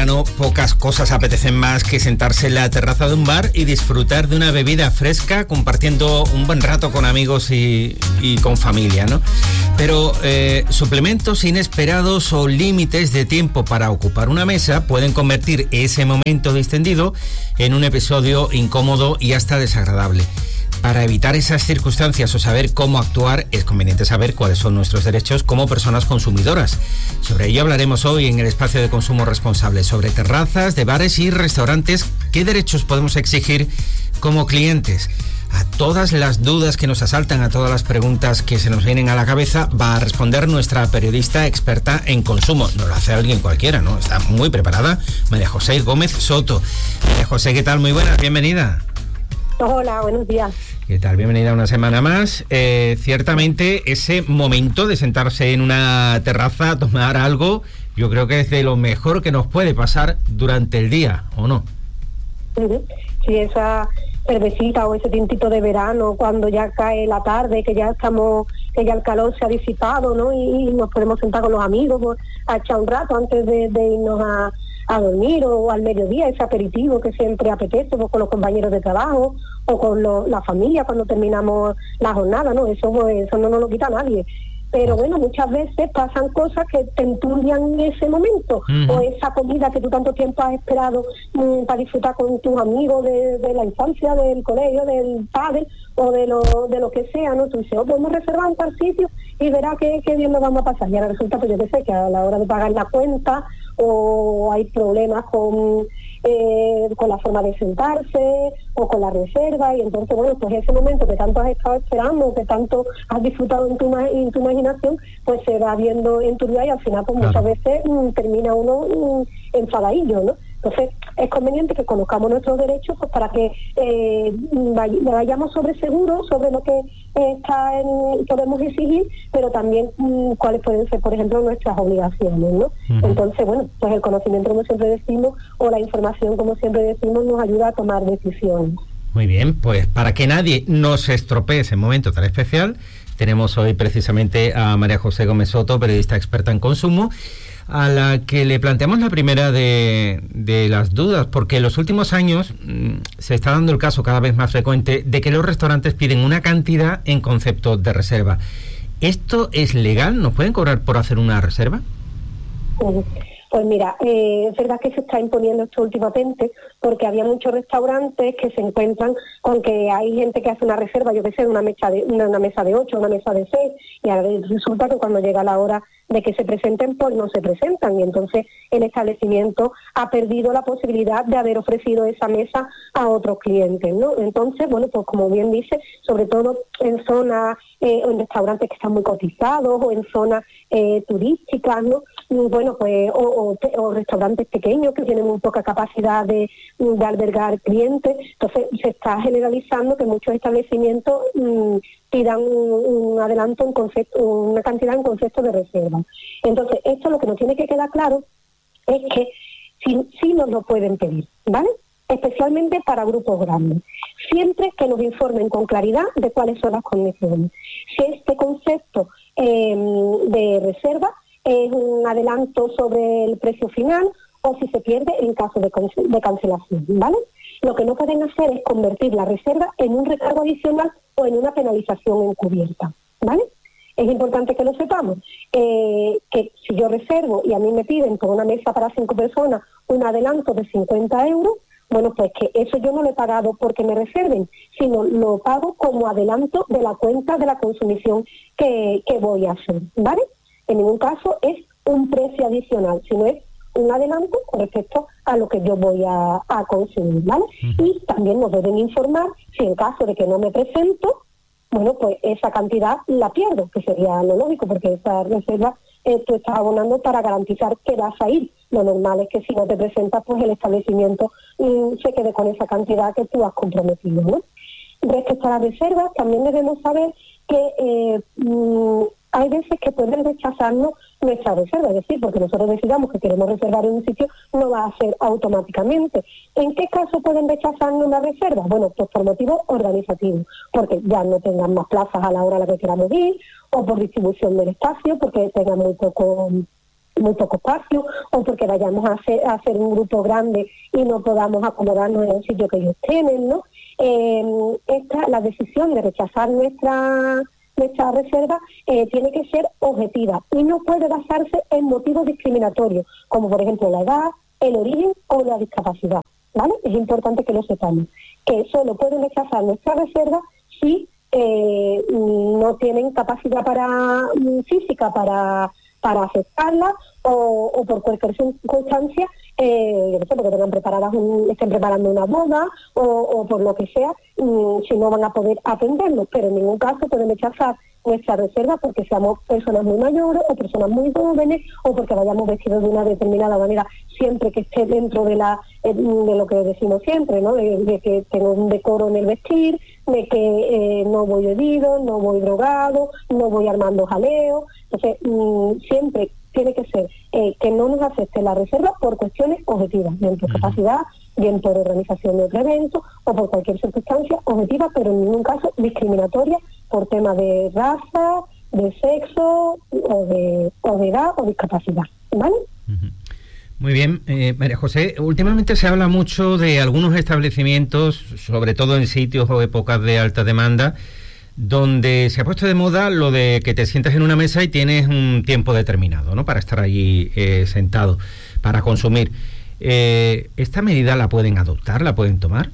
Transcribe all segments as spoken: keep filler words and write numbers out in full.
verano, pocas cosas apetecen más que sentarse en la terraza de un bar y disfrutar de una bebida fresca, compartiendo un buen rato con amigos y, y con familia, ¿no? Pero eh, suplementos inesperados o límites de tiempo para ocupar una mesa pueden convertir ese momento distendido en un episodio incómodo y hasta desagradable. Para evitar esas circunstancias o saber cómo actuar, es conveniente saber cuáles son nuestros derechos como personas consumidoras. Sobre ello hablaremos hoy en el espacio de consumo responsable, sobre terrazas de bares y restaurantes, qué derechos podemos exigir como clientes. A todas las dudas que nos asaltan, a todas las preguntas que se nos vienen a la cabeza, va a responder nuestra periodista experta en consumo. No lo hace alguien cualquiera, ¿no? Está muy preparada, María José Gómez Soto. María José, ¿qué tal? Muy buenas, bienvenida. Hola, buenos días. ¿Qué tal? Bienvenida una semana más. Eh, ciertamente ese momento de sentarse en una terraza a tomar algo, yo creo que es de lo mejor que nos puede pasar durante el día, ¿o no? Sí, esa cervecita o ese tintito de verano, cuando ya cae la tarde, que ya estamos, que ya el calor se ha disipado, ¿no? Y, y nos podemos sentar con los amigos pues, a echar un rato antes de, de irnos a, a dormir, o al mediodía, ese aperitivo que siempre apetece pues, con los compañeros de trabajo o con lo, la familia cuando terminamos la jornada, ¿no? Eso, pues, eso no nos lo quita nadie. Pero bueno, muchas veces pasan cosas que te enturbian en ese momento, uh-huh. o esa comida que tú tanto tiempo has esperado mmm, para disfrutar con tus amigos de, de la infancia, del colegio, del padre, o de lo de lo que sea, ¿no? Tú dices, oh, podemos reservar en tal sitio y verás que, que bien lo vamos a pasar. Y ahora resulta, pues yo que sé, que a la hora de pagar la cuenta, o hay problemas con eh, con la forma de sentarse o con la reserva, y entonces bueno, pues ese momento que tanto has estado esperando, que tanto has disfrutado en tu, en tu imaginación, pues se va viendo enturbiado y al final pues muchas veces mmm, termina uno mmm, enfadadillo, ¿no? Entonces es conveniente que conozcamos nuestros derechos pues para que eh, vay- vayamos sobre seguros sobre lo que eh, está en, podemos exigir, pero también mmm, cuáles pueden ser, por ejemplo, nuestras obligaciones, ¿no? Uh-huh. Entonces, bueno, pues el conocimiento, como siempre decimos, o la información, como siempre decimos, nos ayuda a tomar decisiones. Muy bien, pues para que nadie nos estropee ese momento tan especial, tenemos hoy precisamente a María José Gómez Soto, periodista experta en consumo, a la que le planteamos la primera de, de las dudas, porque en los últimos años mmm, se está dando el caso cada vez más frecuente de que los restaurantes piden una cantidad en concepto de reserva. ¿Esto es legal? ¿Nos pueden cobrar por hacer una reserva? Uh-huh. Pues mira, eh, es verdad que se está imponiendo esto últimamente porque había muchos restaurantes que se encuentran con que hay gente que hace una reserva, yo que sé, una mesa de una, una mesa de ocho, una mesa de seis, y ahora resulta que cuando llega la hora de que se presenten, pues no se presentan, y entonces el establecimiento ha perdido la posibilidad de haber ofrecido esa mesa a otros clientes, ¿no? Entonces, bueno, pues como bien dice, sobre todo en zonas eh, o en restaurantes que están muy cotizados o en zonas eh, turísticas, ¿no? Bueno, pues o, o, o restaurantes pequeños que tienen muy poca capacidad de, de albergar clientes. Entonces se está generalizando que muchos establecimientos mmm, pidan un, un adelanto, un concepto, una cantidad en concepto de reserva. Entonces esto lo que nos tiene que quedar claro es que sí, sí nos lo pueden pedir, ¿vale? Especialmente para grupos grandes, siempre que nos informen con claridad de cuáles son las condiciones. Si este concepto eh, de reserva es un adelanto sobre el precio final o si se pierde en caso de, de cancelación, ¿vale? Lo que no pueden hacer es convertir la reserva en un recargo adicional o en una penalización encubierta, ¿vale? Es importante que lo sepamos, eh, que si yo reservo y a mí me piden por una mesa para cinco personas un adelanto de cincuenta euros, bueno, pues que eso yo no lo he pagado porque me reserven, sino lo pago como adelanto de la cuenta de la consumición que, que voy a hacer, ¿vale? En ningún caso es un precio adicional, sino es un adelanto con respecto a lo que yo voy a, a consumir, ¿vale? Uh-huh. Y también nos deben informar si en caso de que no me presento, bueno, pues esa cantidad la pierdo, que sería lo lógico, porque esa reserva eh, tú estás abonando para garantizar que vas a ir. Lo normal es que si no te presentas, pues el establecimiento mm, se quede con esa cantidad que tú has comprometido, ¿no? Respecto a las reservas, también debemos saber que eh, mm, hay veces que pueden rechazarnos nuestra reserva, es decir, porque nosotros decidamos que queremos reservar en un sitio, no va a ser automáticamente. ¿En qué caso pueden rechazarnos una reserva? Bueno, pues por motivos organizativos, porque ya no tengan más plazas a la hora a la que queramos ir, o por distribución del espacio, porque tengan muy poco muy poco espacio, o porque vayamos a hacer, a hacer un grupo grande y no podamos acomodarnos en el sitio que ellos tienen, ¿no? Eh, esta, la decisión de rechazar nuestra nuestra reserva eh, tiene que ser objetiva y no puede basarse en motivos discriminatorios, como por ejemplo la edad, el origen o la discapacidad, ¿vale? Es importante que lo sepamos, que solo pueden rechazar nuestra reserva si eh, no tienen capacidad para física para para aceptarla o, o por cualquier circunstancia, eh, yo no sé, porque tengan preparadas un, estén preparando una boda o, o por lo que sea, y, si no van a poder atendernos, pero en ningún caso pueden rechazar nuestra reserva porque seamos personas muy mayores o personas muy jóvenes o porque vayamos vestidos de una determinada manera, siempre que esté dentro de la de lo que decimos siempre, ¿no? De, de que tengo un decoro en el vestir, de que eh, no voy bebido, no voy drogado, no voy armando jaleo. Entonces, mmm, siempre tiene que ser eh, que no nos acepte la reserva por cuestiones objetivas, bien por capacidad, bien por organización de otro evento o por cualquier circunstancia objetiva, pero en ningún caso discriminatoria por tema de raza, de sexo o de, o de edad o discapacidad, ¿vale? Uh-huh. Muy bien, eh, María José, últimamente se habla mucho de algunos establecimientos, sobre todo en sitios o épocas de alta demanda, donde se ha puesto de moda lo de que te sientas en una mesa y tienes un tiempo determinado, ¿no?, para estar allí eh, sentado, para consumir. Eh, ¿Esta medida la pueden adoptar, la pueden tomar?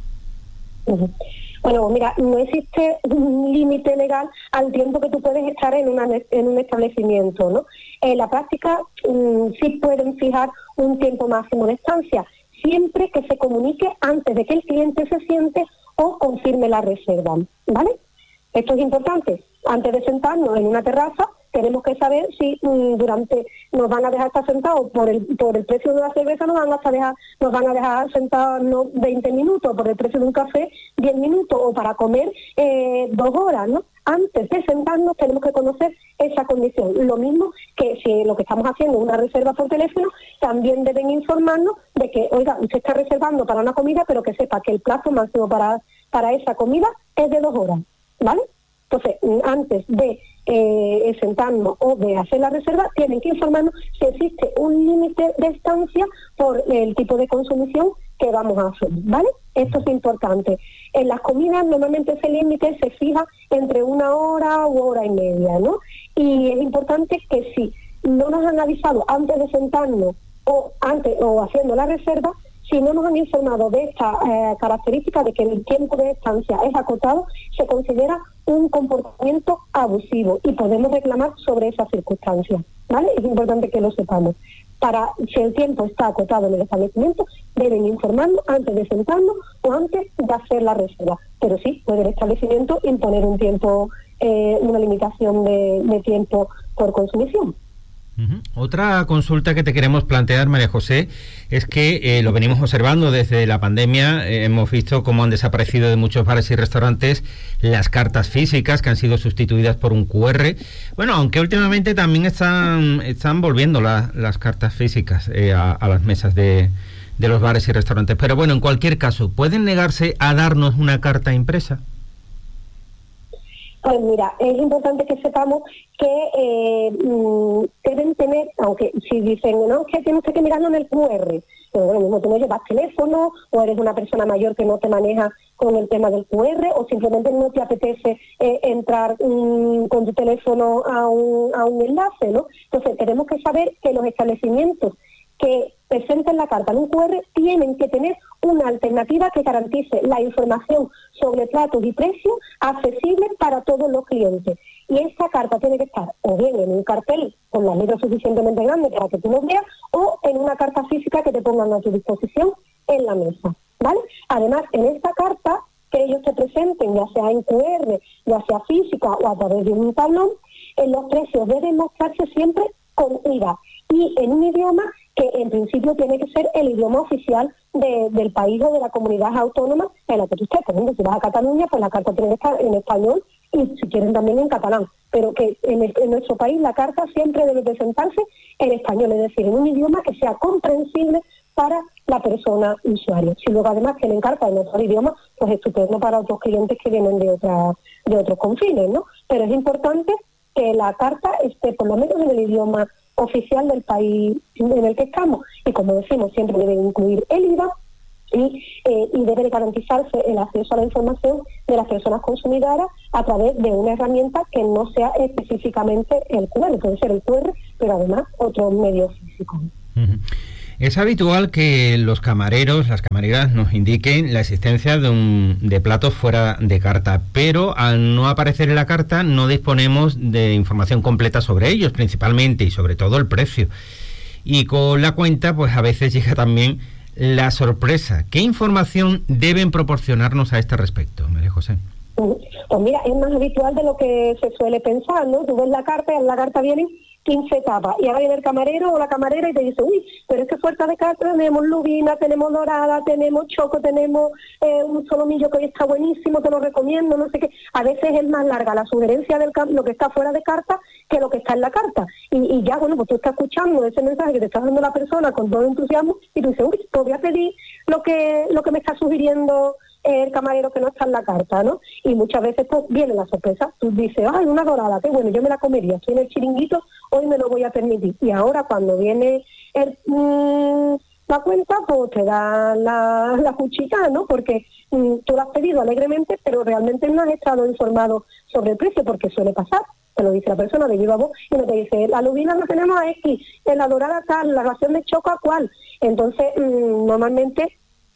Uh-huh. Bueno, mira, no existe un límite legal al tiempo que tú puedes estar en, una, en un establecimiento, ¿no? En la práctica um, sí pueden fijar un tiempo máximo de estancia, siempre que se comunique antes de que el cliente se siente o confirme la reserva, ¿vale? Esto es importante. Antes de sentarnos en una terraza, tenemos que saber si um, durante nos van a dejar estar sentados por el por el precio de una cerveza, nos van a dejar nos van a dejar sentados no, veinte minutos, por el precio de un café diez minutos, o para comer eh, dos horas, ¿no? Antes de sentarnos tenemos que conocer esa condición. Lo mismo que si lo que estamos haciendo es una reserva por teléfono, también deben informarnos de que, oiga, usted está reservando para una comida, pero que sepa que el plazo máximo para, para esa comida es de dos horas, ¿vale? Entonces, antes de eh, sentarnos o de hacer la reserva, tienen que informarnos si existe un límite de estancia por el tipo de consumición que vamos a hacer, ¿vale? Esto es importante. En las comidas normalmente ese límite se fija entre una hora u hora y media, ¿no? Y es importante que si no nos han avisado antes de sentarnos o antes o haciendo la reserva, si no nos han informado de esta eh, característica de que el tiempo de estancia es acotado, se considera un comportamiento abusivo y podemos reclamar sobre esa circunstancia, ¿vale? Es importante que lo sepamos. Para, si el tiempo está acotado en el establecimiento, deben informarnos antes de sentarnos o antes de hacer la reserva. Pero sí, puede el establecimiento imponer un tiempo, eh, una limitación de, de tiempo por consumición. Uh-huh. Otra consulta que te queremos plantear, María José, es que eh, lo venimos observando desde la pandemia. Eh, hemos visto cómo han desaparecido de muchos bares y restaurantes las cartas físicas, que han sido sustituidas por un cu erre. Bueno, aunque últimamente también están están volviendo la, las cartas físicas eh, a, a las mesas de, de los bares y restaurantes. Pero bueno, en cualquier caso, ¿pueden negarse a darnos una carta impresa? Pues mira, es importante que sepamos que eh, deben tener, aunque si dicen, no, que tiene usted que mirarlo en el cu erre, pero bueno, mismo tú no llevas teléfono, o eres una persona mayor que no te maneja con el tema del cu erre, o simplemente no te apetece eh, entrar um, con tu teléfono a un, a un enlace, ¿no? Entonces tenemos que saber que los establecimientos que presenten la carta en un cu erre tienen que tener una alternativa que garantice la información sobre platos y precios accesible para todos los clientes. Y esa carta tiene que estar o bien en un cartel con las letras suficientemente grandes para que tú lo veas, o en una carta física que te pongan a tu disposición en la mesa, ¿vale? Además, en esta carta que ellos te presenten, ya sea en cu erre, ya sea física o a través de un tablón, en los precios deben mostrarse siempre con I V A y en un idioma que en principio tiene que ser el idioma oficial de, del país o de la comunidad autónoma en la que tú estés. Por ejemplo, si vas a Cataluña, pues la carta tiene que estar en español y si quieren también en catalán. Pero que en, el, en nuestro país la carta siempre debe presentarse en español, es decir, en un idioma que sea comprensible para la persona usuaria. Si luego además tienen carta en otro idioma, pues estupendo para otros clientes que vienen de, otra, de otros confines, ¿no? Pero es importante que la carta esté por lo menos en el idioma oficial del país en el que estamos. Y como decimos, siempre debe incluir el I V A y, eh, y debe de garantizarse el acceso a la información de las personas consumidoras a través de una herramienta que no sea específicamente el Q R, puede ser el Q R, pero además otros medios físicos. Uh-huh. Es habitual que los camareros, las camareras nos indiquen la existencia de, un, de platos fuera de carta, pero al no aparecer en la carta no disponemos de información completa sobre ellos, principalmente y sobre todo el precio. Y con la cuenta, pues a veces llega también la sorpresa. ¿Qué información deben proporcionarnos a este respecto, María José? Pues mira, es más habitual de lo que se suele pensar, ¿no? Tú ves la carta y en la carta vienen quince tapas y ahora viene el camarero o la camarera y te dice, uy, pero es que fuera de carta tenemos lubina, tenemos dorada, tenemos choco, tenemos eh, un solomillo que hoy está buenísimo, te lo recomiendo, no sé qué. A veces es más larga la sugerencia del lo que está fuera de carta que lo que está en la carta. Y, y ya, bueno, pues tú estás escuchando ese mensaje que te está dando la persona con todo el entusiasmo y tú dices, uy, pues voy a pedir lo que, lo que me está sugiriendo el camarero que no está en la carta, ¿no? Y muchas veces pues viene la sorpresa, tú dices, ay, una dorada, qué bueno, yo me la comería, estoy en el chiringuito, hoy me lo voy a permitir. Y ahora cuando viene el, mmm, la cuenta, pues te da la, la cuchita, ¿no? Porque mmm, tú lo has pedido alegremente, pero realmente no has estado informado sobre el precio, porque suele pasar. Te lo dice la persona de viva voz y no te dice, la lubina la tenemos a X, en la dorada tal, la ración de choco a cuál. Entonces, mmm, normalmente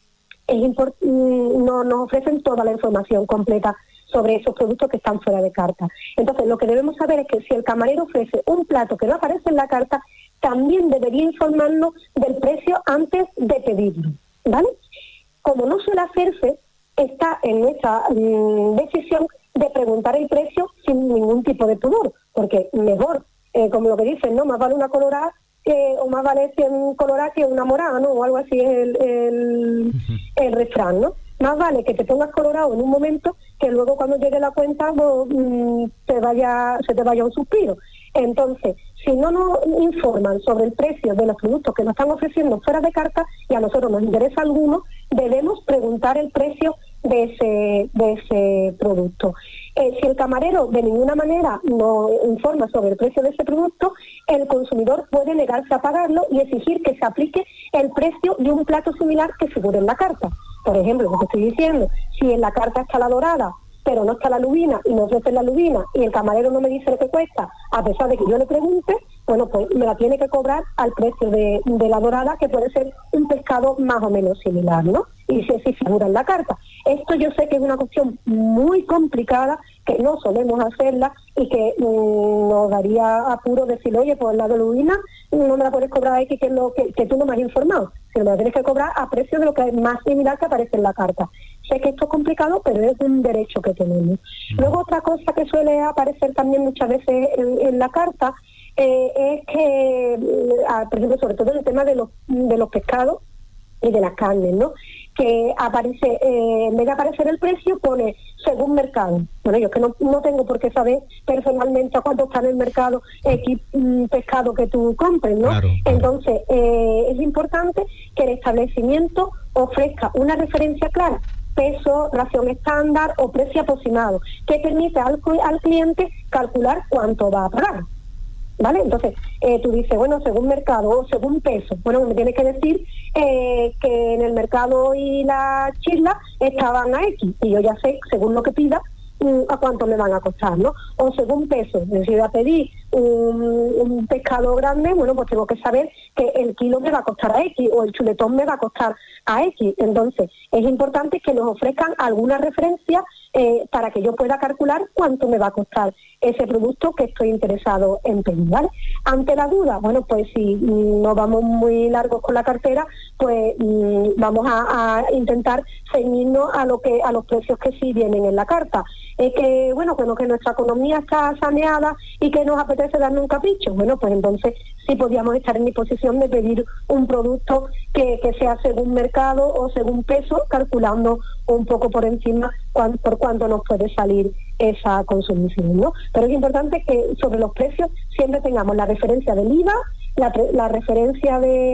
es import- no nos ofrecen toda la información completa sobre esos productos que están fuera de carta. Entonces, lo que debemos saber es que si el camarero ofrece un plato que no aparece en la carta, también debería informarnos del precio antes de pedirlo, ¿vale? Como no suele hacerse, está en nuestra mmm, decisión de preguntar el precio sin ningún tipo de pudor, porque mejor, eh, como lo que dicen, ¿no? Más vale una colorada que, o más vale cien colorada que una morada, ¿no? O algo así es el, el, el refrán, ¿no? Más vale que te pongas colorado en un momento que luego cuando llegue la cuenta pues, mmm, te vaya, se te vaya un suspiro. Entonces, si no nos informan sobre el precio de los productos que nos están ofreciendo fuera de carta y a nosotros nos interesa alguno, debemos preguntar el precio de ese, de ese producto. Eh, si el camarero de ninguna manera nos informa sobre el precio de ese producto, el consumidor puede negarse a pagarlo y exigir que se aplique el precio de un plato similar que figure en la carta. Por ejemplo, lo que estoy diciendo, si en la carta está la dorada, pero no está la lubina y no ofrece la lubina y el camarero no me dice lo que cuesta, a pesar de que yo le pregunte, bueno, pues me la tiene que cobrar al precio de, de la dorada, que puede ser un pescado más o menos similar, ¿no? Y si, si figura en la carta. Esto yo sé que es una cuestión muy complicada, que no solemos hacerla y que mmm, nos daría apuro decir, oye, pues la de lubina no me la puedes cobrar a X, que, es lo que, que tú no me has informado, sino me la tienes que cobrar a precio de lo que es más similar que aparece en la carta. Sé que esto es complicado, pero es un derecho que tenemos. Mm. Luego otra cosa que suele aparecer también muchas veces en, en la carta eh, es que, eh, por ejemplo, sobre todo en el tema de los, de los pescados y de las carnes, ¿no? Que aparece, eh, en vez de aparecer el precio, pone según mercado. Bueno, yo es que no, no tengo por qué saber personalmente a cuánto está en el mercado X mm, pescado que tú compres, ¿no? Claro, claro. Entonces, eh, es importante que el establecimiento ofrezca una referencia clara, peso, ración estándar o precio aproximado, que permita al, al cliente calcular cuánto va a pagar. ¿Vale? Entonces, eh, tú dices, bueno, según mercado o según peso. Bueno, me tienes que decir eh, que en el mercado y la chisla estaban a X, y yo ya sé, según lo que pida, mm, a cuánto me van a costar, ¿no? O según peso, es decir, si voy a pedir un, un pescado grande, bueno, pues tengo que saber que el kilo me va a costar a X, o el chuletón me va a costar a X. Entonces, es importante que nos ofrezcan alguna referencia eh, para que yo pueda calcular cuánto me va a costar ese producto que estoy interesado en pedir, ¿vale? Ante la duda, bueno, pues si mm, no vamos muy largos con la cartera, pues mm, vamos a, a intentar ceñirnos a lo que a los precios que sí vienen en la carta. Es que, bueno, bueno, que nuestra economía está saneada y que nos apetece darnos un capricho. Bueno, pues entonces sí podríamos estar en disposición de pedir un producto que, que sea según mercado o según peso, calculando un poco por encima cuán, por cuánto nos puede salir esa consumición, ¿no? Pero es importante que sobre los precios siempre tengamos la referencia del I V A, la, la referencia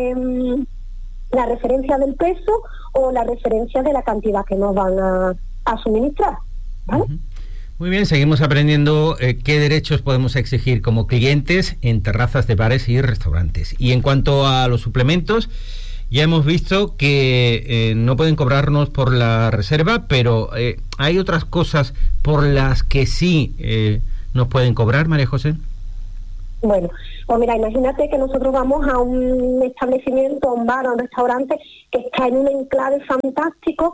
de la referencia del peso o la referencia de la cantidad que nos van a, a suministrar, ¿vale? Uh-huh. Muy bien, seguimos aprendiendo eh, qué derechos podemos exigir como clientes en terrazas de bares y restaurantes. Y en cuanto a los suplementos, ya hemos visto que eh, no pueden cobrarnos por la reserva, pero eh, hay otras cosas por las que sí eh, nos pueden cobrar, María José. Bueno, pues mira, imagínate que nosotros vamos a un establecimiento, a un bar, a un restaurante que está en un enclave fantástico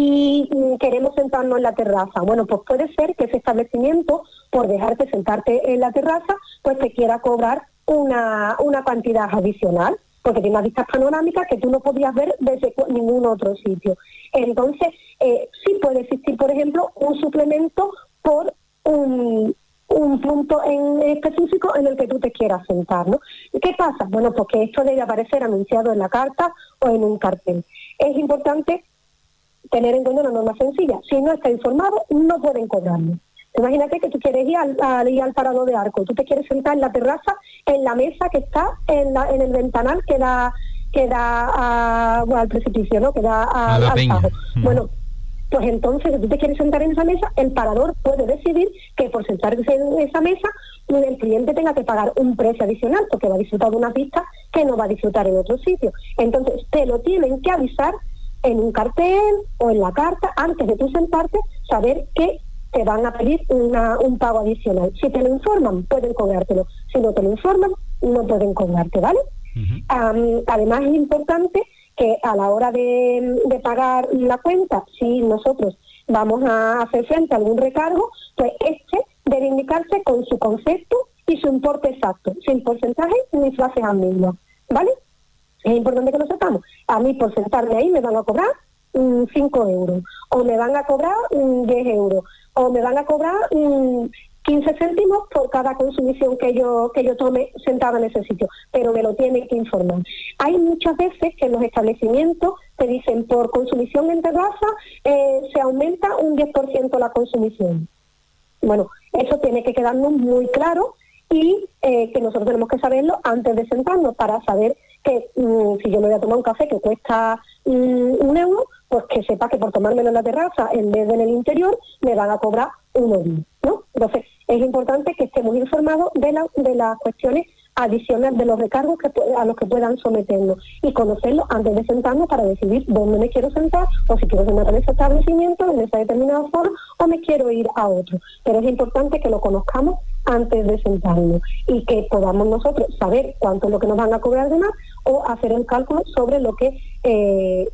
y queremos sentarnos en la terraza. Bueno, pues puede ser que ese establecimiento, por dejarte sentarte en la terraza, pues te quiera cobrar una, una cantidad adicional, porque tiene unas vistas panorámicas que tú no podías ver desde ningún otro sitio. Entonces, eh, sí puede existir, por ejemplo, un suplemento por un... un punto en específico en el que tú te quieras sentar, ¿no? ¿Qué pasa? Bueno, pues que esto debe aparecer anunciado en la carta o en un cartel. Es importante tener en cuenta una norma sencilla. Si no está informado, no pueden cobrarlo. Imagínate que tú quieres ir al, al, ir al Parador de Arco, tú te quieres sentar en la terraza, en la mesa que está en, la, en el ventanal que da, que da a, bueno, al precipicio, ¿no? Que da a, a la al peña. Tajo. Mm. Bueno, pues entonces, si tú te quieres sentar en esa mesa, el parador puede decidir que por sentarse en esa mesa, el cliente tenga que pagar un precio adicional, porque va a disfrutar de unas vistas que no va a disfrutar en otro sitio. Entonces, te lo tienen que avisar en un cartel o en la carta, antes de tú sentarte, saber que te van a pedir una, un pago adicional. Si te lo informan, pueden cobrártelo. Si no te lo informan, no pueden cobrarte, ¿vale? Uh-huh. Um, además, es importante que a la hora de, de pagar la cuenta, si nosotros vamos a hacer frente a algún recargo, pues este debe indicarse con su concepto y su importe exacto, sin porcentaje ni frases ambiguas, ¿vale? Es importante que lo sepamos. A mí por sentarme ahí me van a cobrar um, cinco euros, o me van a cobrar um, diez euros, o me van a cobrar um, quince céntimos por cada consumición que yo que yo tome sentada en ese sitio, pero me lo tienen que informar. Hay muchas veces que en los establecimientos te dicen por consumición en terraza eh, se aumenta un diez por ciento la consumición. Bueno, eso tiene que quedarnos muy claro y eh, que nosotros tenemos que saberlo antes de sentarnos para saber que mmm, si yo me voy a tomar un café que cuesta mmm, un euro, pues que sepa que por tomármelo en la terraza en vez de en el interior me van a cobrar un euro, ¿no? Entonces, es importante que estemos informados de, la, de las cuestiones adicionales, de los recargos que, a los que puedan someternos y conocerlos antes de sentarnos para decidir dónde me quiero sentar o si quiero sentar en ese establecimiento, en esa determinada forma o me quiero ir a otro. Pero es importante que lo conozcamos antes de sentarnos y que podamos nosotros saber cuánto es lo que nos van a cobrar de más o hacer el cálculo sobre lo que, eh,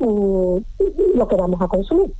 lo que vamos a consumir.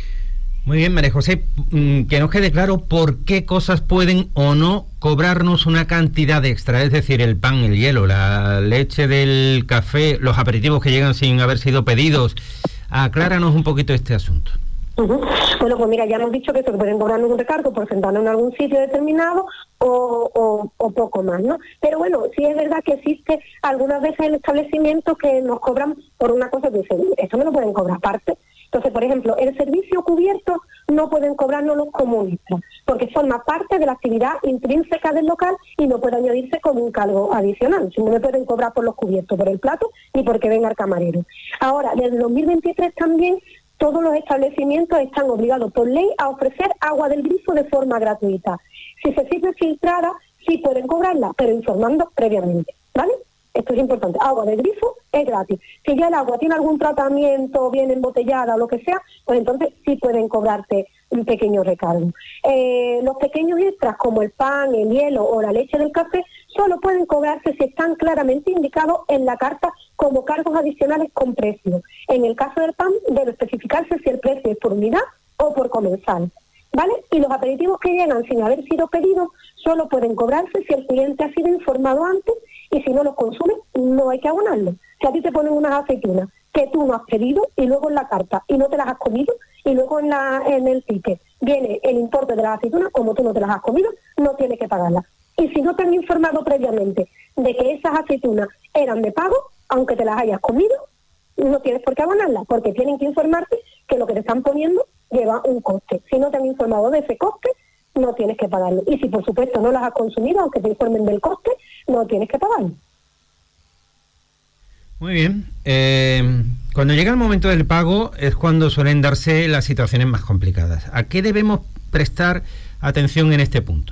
Muy bien, María José, que nos quede claro por qué cosas pueden o no cobrarnos una cantidad extra, es decir, el pan, el hielo, la leche del café, los aperitivos que llegan sin haber sido pedidos. Acláranos un poquito este asunto. Uh-huh. Bueno, pues mira, ya hemos dicho que se pueden cobrarnos un recargo por sentarnos en algún sitio determinado o, o, o poco más, ¿no? Pero bueno, sí es verdad que existe algunas veces en establecimientos que nos cobran por una cosa que dicen, esto me lo pueden cobrar aparte. Entonces, por ejemplo, el servicio cubierto no pueden cobrarnos los comunistas, porque forma parte de la actividad intrínseca del local y no puede añadirse como un cargo adicional. Si no me pueden cobrar por los cubiertos, por el plato, ni porque venga el camarero. Ahora, desde dos mil veintitrés también, todos los establecimientos están obligados por ley a ofrecer agua del grifo de forma gratuita. Si se sirve filtrada, sí pueden cobrarla, pero informando previamente, ¿vale? Esto es importante. Agua de grifo es gratis. Si ya el agua tiene algún tratamiento, bien embotellada o lo que sea, pues entonces sí pueden cobrarte un pequeño recargo. Eh, los pequeños extras como el pan, el hielo o la leche del café solo pueden cobrarse si están claramente indicados en la carta como cargos adicionales con precio. En el caso del pan debe especificarse si el precio es por unidad o por comensal, ¿vale? Y los aperitivos que llegan sin haber sido pedidos solo pueden cobrarse si el cliente ha sido informado antes y si no los consume no hay que abonarlo. Si a ti te ponen unas aceitunas que tú no has pedido y luego en la carta y no te las has comido y luego en, la, en el ticket viene el importe de las aceitunas, como tú no te las has comido, no tienes que pagarlas. Y si no te han informado previamente de que esas aceitunas eran de pago, aunque te las hayas comido, no tienes por qué abonarlas, porque tienen que informarte que lo que te están poniendo lleva un coste. Si no te han informado de ese coste, no tienes que pagarlo. Y si por supuesto no las has consumido, aunque te informen del coste, no tienes que pagarlo. Muy bien. Eh, cuando llega el momento del pago es cuando suelen darse las situaciones más complicadas. ¿A qué debemos prestar atención en este punto?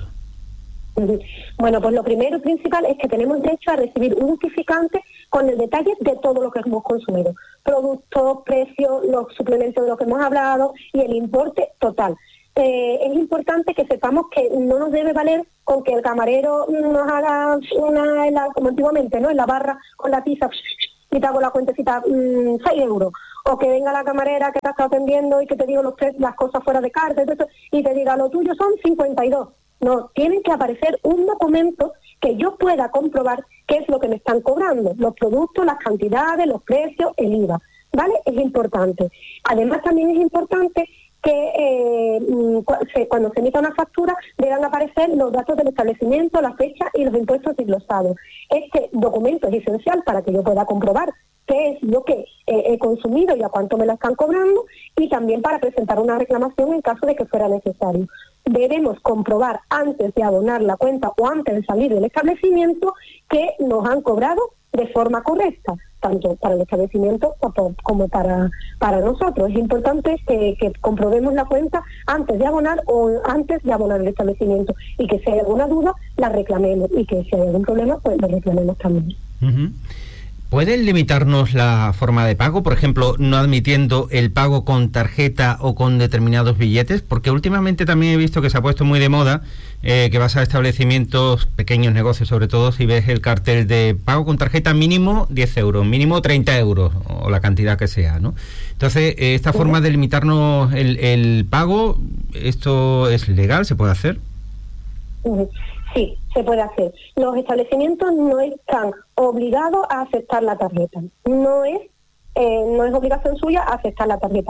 Bueno, pues lo primero y principal es que tenemos derecho a recibir un justificante con el detalle de todo lo que hemos consumido. Productos, precios, los suplementos de los que hemos hablado y el importe total. Eh, es importante que sepamos que no nos debe valer con que el camarero nos haga una, en la, como antiguamente, ¿no? En la barra con la tiza y te hago la cuentecita, mmm, seis euros. O que venga la camarera que te está atendiendo y que te diga los tres, las cosas fuera de carta y, todo, y te diga lo tuyo son cincuenta y dos. No, tienen que aparecer un documento que yo pueda comprobar qué es lo que me están cobrando, los productos, las cantidades, los precios, el I V A, ¿vale? Es importante. Además también es importante que eh, cuando se emita una factura deban aparecer los datos del establecimiento, la fecha y los impuestos desglosados. Este documento es esencial para que yo pueda comprobar qué es lo que eh, he consumido y a cuánto me la están cobrando, y también para presentar una reclamación en caso de que fuera necesario. Debemos comprobar antes de abonar la cuenta o antes de salir del establecimiento que nos han cobrado de forma correcta, tanto para el establecimiento como para, para nosotros. Es importante que, que comprobemos la cuenta antes de abonar o antes de abonar el establecimiento, y que si hay alguna duda la reclamemos, y que si hay algún problema pues lo reclamemos también. Uh-huh. ¿Pueden limitarnos la forma de pago? Por ejemplo, no admitiendo el pago con tarjeta o con determinados billetes, porque últimamente también he visto que se ha puesto muy de moda eh, que vas a establecimientos, pequeños negocios sobre todo, si ves el cartel de pago con tarjeta mínimo diez euros, mínimo treinta euros, o la cantidad que sea, ¿no? Entonces, eh, esta forma de limitarnos el, el pago, ¿esto es legal? ¿Se puede hacer? Sí, se puede hacer. Los establecimientos no están obligados a aceptar la tarjeta. No es, eh, no es obligación suya aceptar la tarjeta.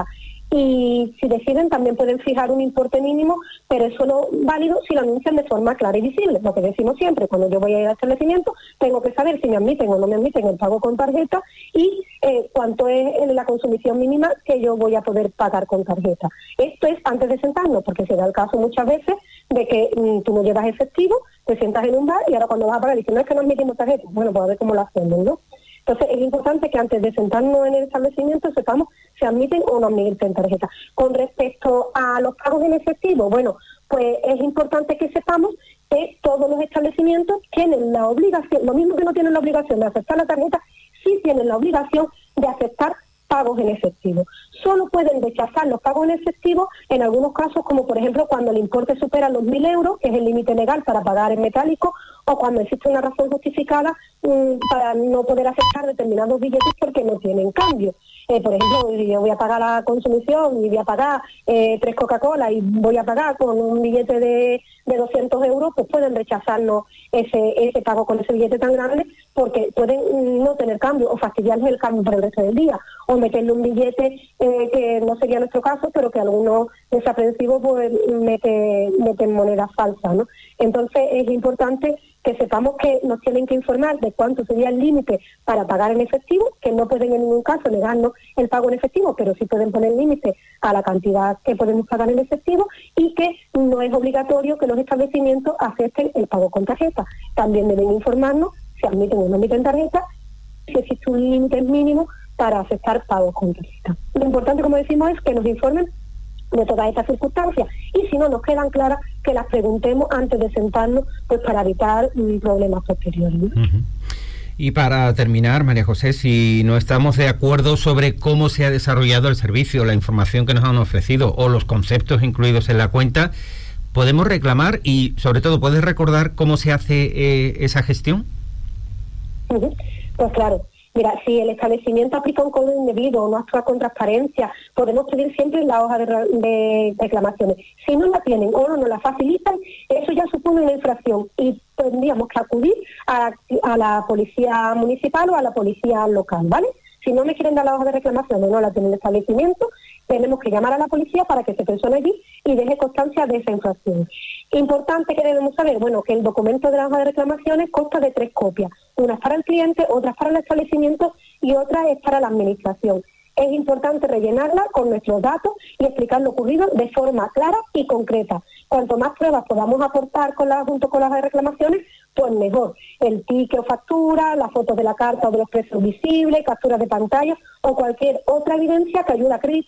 Y si deciden también pueden fijar un importe mínimo, pero es solo válido si lo anuncian de forma clara y visible. Lo que decimos siempre, cuando yo voy a ir al establecimiento, tengo que saber si me admiten o no me admiten el pago con tarjeta y eh, cuánto es la consumición mínima que yo voy a poder pagar con tarjeta. Esto es antes de sentarnos, porque se da el caso muchas veces de que mmm, tú no llevas efectivo, te sientas en un bar y ahora cuando vas a pagar dices, no es que no admitimos tarjeta. Bueno, pues a ver cómo lo hacemos, ¿no? Entonces es importante que antes de sentarnos en el establecimiento sepamos si admiten o no admiten tarjeta. Con respecto a los pagos en efectivo, bueno, pues es importante que sepamos que todos los establecimientos tienen la obligación, lo mismo que no tienen la obligación de aceptar la tarjeta, sí tienen la obligación de aceptar pagos en efectivo. Solo pueden rechazar los pagos en efectivo en algunos casos, como por ejemplo cuando el importe supera los mil euros, que es el límite legal para pagar en metálico, o cuando existe una razón justificada um, para no poder aceptar determinados billetes porque no tienen cambio. Eh, por ejemplo, yo voy a pagar la consumición y voy a pagar eh, tres Coca-Cola y voy a pagar con un billete de, de doscientos euros, pues pueden rechazarnos ese, ese pago con ese billete tan grande porque pueden no tener cambio o fastidiarles el cambio por el resto del día, o meterle un billete eh, que no sería nuestro caso, pero que algunos desaprensivos pues mete, meten monedas falsas, ¿no? Entonces es importante que sepamos que nos tienen que informar de cuánto sería el límite para pagar en efectivo, que no pueden en ningún caso negarnos el pago en efectivo, pero sí pueden poner límite a la cantidad que podemos pagar en efectivo, y que no es obligatorio que los establecimientos acepten el pago con tarjeta. También deben informarnos si admiten o no admiten tarjeta, si existe un límite mínimo para aceptar pagos con tarjeta. Lo importante, como decimos, es que nos informen de todas estas circunstancias, y si no nos quedan claras, que las preguntemos antes de sentarnos, pues para evitar um, problemas posteriores, ¿no? Uh-huh. Y para terminar, María José, si no estamos de acuerdo sobre cómo se ha desarrollado el servicio, la información que nos han ofrecido o los conceptos incluidos en la cuenta, ¿podemos reclamar? Y sobre todo, ¿puedes recordar cómo se hace eh, esa gestión? Uh-huh. Pues claro. Mira, si el establecimiento aplica un cobro indebido o no actúa con transparencia, podemos pedir siempre la hoja de, de reclamaciones. Si no la tienen o no nos la facilitan, eso ya supone una infracción y tendríamos que acudir a, a la policía municipal o a la policía local, ¿vale? Si no me quieren dar la hoja de reclamación o no la tienen en el establecimiento, tenemos que llamar a la policía para que se persone allí y deje constancia de esa infracción. Importante que debemos saber, bueno, que el documento de la hoja de reclamaciones consta de tres copias. Una es para el cliente, otra es para el establecimiento y otra es para la administración. Es importante rellenarla con nuestros datos y explicar lo ocurrido de forma clara y concreta. Cuanto más pruebas podamos aportar con la, junto con las reclamaciones, pues mejor. El ticket o factura, las fotos de la carta o de los precios visibles, capturas de pantalla o cualquier otra evidencia que ayude a acreditar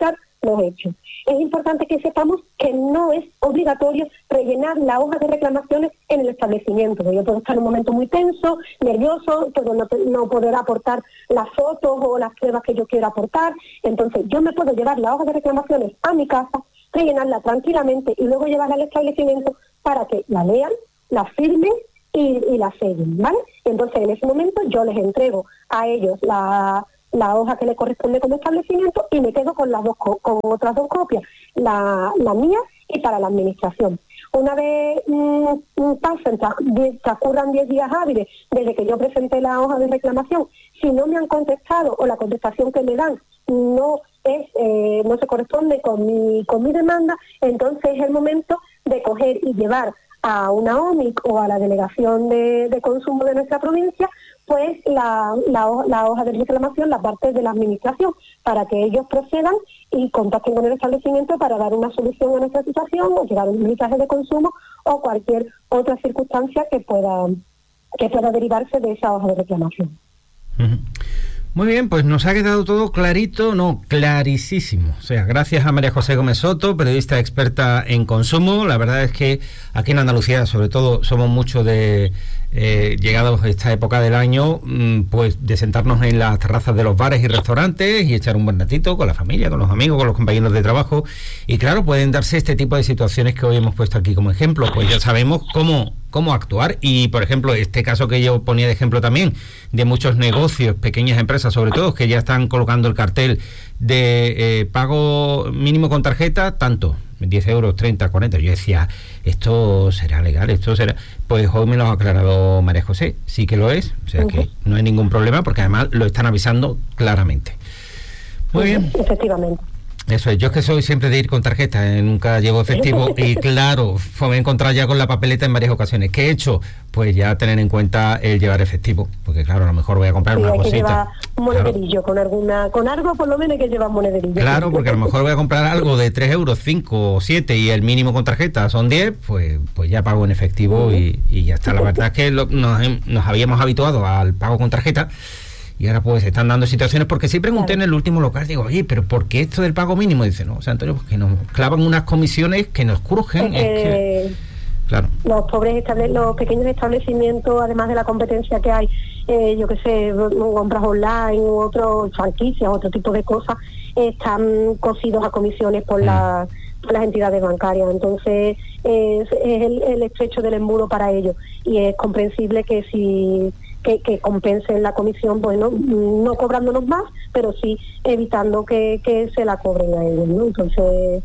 los hechos. Es importante que sepamos que no es obligatorio rellenar la hoja de reclamaciones en el establecimiento. Yo puedo estar en un momento muy tenso, nervioso, puedo no, no poder aportar las fotos o las pruebas que yo quiero aportar. Entonces yo me puedo llevar la hoja de reclamaciones a mi casa, rellenarla tranquilamente y luego llevarla al establecimiento para que la lean, la firmen y, y la sellen, ¿vale? Entonces en ese momento yo les entrego a ellos la, la hoja que le corresponde como establecimiento y me quedo con las dos con otras dos copias, la, la mía y para la administración. Una vez mmm, pasen, transcurran diez días hábiles desde que yo presenté la hoja de reclamación, si no me han contestado o la contestación que me dan no es eh, no se corresponde con mi con mi demanda, entonces es el momento de coger y llevar a una O M I C o a la Delegación de, de Consumo de nuestra provincia, pues la, la, la hoja de reclamación, la parte de la administración, para que ellos procedan y contacten con el establecimiento para dar una solución a nuestra situación o llegar un mensaje de consumo o cualquier otra circunstancia que pueda que pueda derivarse de esa hoja de reclamación. Uh-huh. Muy bien, pues nos ha quedado todo clarito, no, clarísimo. O sea, gracias a María José Gómez Soto, periodista experta en consumo. La verdad es que aquí en Andalucía, sobre todo, somos mucho de, eh, llegados a esta época del año, pues de sentarnos en las terrazas de los bares y restaurantes y echar un buen ratito con la familia, con los amigos, con los compañeros de trabajo. Y claro, pueden darse este tipo de situaciones que hoy hemos puesto aquí como ejemplo. Pues ya sabemos cómo... cómo actuar y, por ejemplo, este caso que yo ponía de ejemplo también, de muchos negocios, pequeñas empresas sobre todo, que ya están colocando el cartel de eh, pago mínimo con tarjeta, tanto, diez euros, treinta, cuarenta, yo decía, ¿esto será legal? ¿Esto será...? Pues hoy me lo ha aclarado María José, sí que lo es, o sea uh-huh. que no hay ningún problema porque además lo están avisando claramente. Muy uh-huh. bien. Efectivamente. Eso es, yo es que soy siempre de ir con tarjeta, eh, nunca llevo efectivo y claro, me he encontrado ya con la papeleta en varias ocasiones. ¿Qué he hecho? Pues ya tener en cuenta el llevar efectivo, porque claro, a lo mejor voy a comprar sí, una hay cosita. Que llevar monederillo, claro. con alguna, con algo por lo menos hay que llevar monederillo. Claro, porque a lo mejor voy a comprar algo de tres euros, cinco o siete y el mínimo con tarjeta son diez, pues pues ya pago en efectivo uh-huh. y, y ya está. La verdad es que lo, nos, nos habíamos habituado al pago con tarjeta. Y ahora pues se están dando situaciones, porque sí pregunté claro. en el último local, digo, oye, pero ¿por qué esto del pago mínimo? Dice, no, o sea, Antonio, porque nos clavan unas comisiones que nos crujen. Es es que, claro. Los pobres estable- los pequeños establecimientos, además de la competencia que hay, eh, yo qué sé, compras online u otros franquicias, otro tipo de cosas, están cosidos a comisiones por, mm. la, por las entidades bancarias. Entonces es, es el, el estrecho del embudo para ellos. Y es comprensible que si... Que, que compensen la comisión, bueno, no cobrándonos más, pero sí evitando que, que se la cobren a ellos, ¿no? Entonces,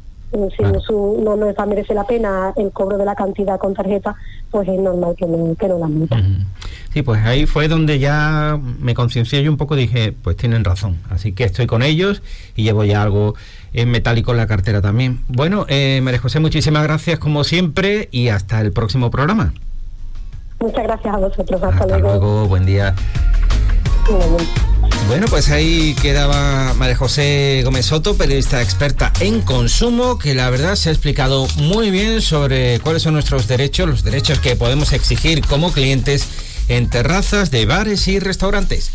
si claro. no, no nos merece la pena el cobro de la cantidad con tarjeta, pues es normal que no, que no la multen. Sí, pues ahí fue donde ya me conciencié yo un poco, dije, pues tienen razón, así que estoy con ellos y llevo ya algo en metálico en la cartera también. Bueno, eh, María José, muchísimas gracias como siempre y hasta el próximo programa. Muchas gracias a vosotros. Hasta, Hasta luego. luego. Buen día. Bueno. Bueno, pues ahí quedaba María José Gómez Soto, periodista experta en consumo, que la verdad se ha explicado muy bien sobre cuáles son nuestros derechos, los derechos que podemos exigir como clientes en terrazas de bares y restaurantes.